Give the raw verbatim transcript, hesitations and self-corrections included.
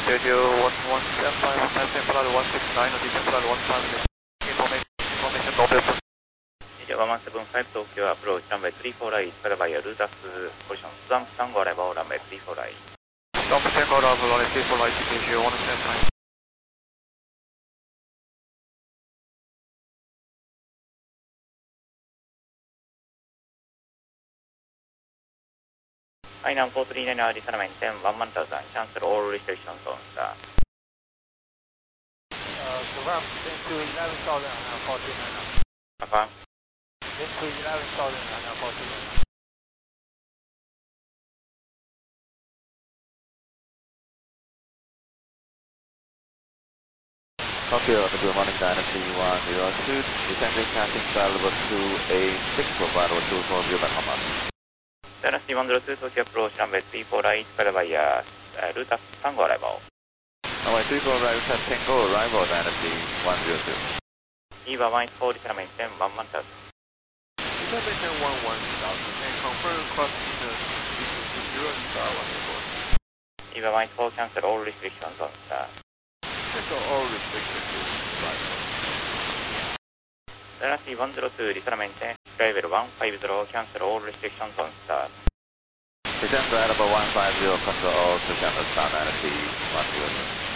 Radio one one seven five, Temporal one six nine, Temporal one five zero. Information, information, Nobel. 以上ワンワンセブンファイブ東京アプローチランウェイスリーフォーライトからバイヤルータスポジションスワンプタンゴアライバーランウェイスリーフォーライト。 Stop Tango Lava, runway three four right, Radio one seven nine. はい、ナンポートリーナイナーリサラメンテンワンマンタウザンキャンセルオールリストリクションゾーンスター。 Uh, confirm, to eleven thousand and fourteen right now. Confirm. To eleven thousand and fourteen right now. Tokyo, Good morning, Dynasty one zero two, descending passing flight level two A six, provide level two four zero Bahamas. Dynasty one zero two, Tokyo approach runway three four right, para via uh, route of Tango arrival. Runway three four right, Tango arrival, Dynasty one zero two. Eva one four, descend maintain one one thousand. Descend maintain one one thousand, and confirm crossing the zero star one four. Eva one four, cancel all restrictions on star. Cancel all restrictions to flight. Dynasty one zero two, descend maintain, level one five zero, cancel all restrictions on star. Descend level one five zero, control all, descend star Dynasty one zero two.